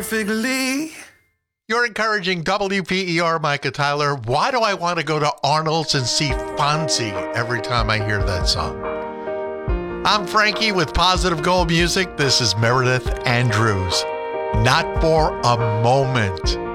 perfectly. You're encouraging WPER, Micah Tyler. Why do I want to go to Arnold's and see Fonzie every time I hear that song? I'm Frankie with Positive Gold Music. This is Meredith Andrews. Not for a moment.